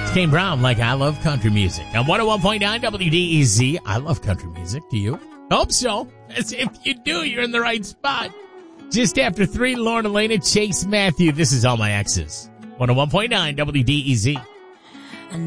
Kane Brown, like I love country music. On 101.9 WDEZ, I love country music. Do you? Hope so. As if you do, you're in the right spot. Just after 3, Lauren Elena, Chase Matthew. This is All My Exes. 101.9 WDEZ.